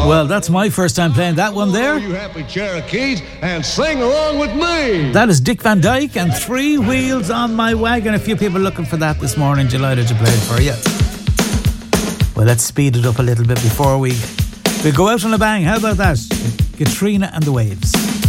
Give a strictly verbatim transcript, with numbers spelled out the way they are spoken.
Well, that's my first time playing that one there. You happy Cherokees, and sing along with me. That is Dick Van Dyke and Three Wheels on My Wagon. A few people looking for that this morning. Delighted to play it for you. Well, let's speed it up a little bit before we we go out on a bang. How about that? Katrina and the Waves.